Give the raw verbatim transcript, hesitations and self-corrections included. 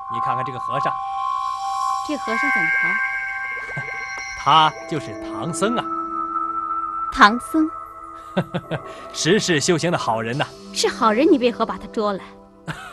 你看看这个和尚， 这和尚怎么了？ 他就是唐僧啊。 唐僧， 十世修行的好人呐。 是好人，你为何把他捉来？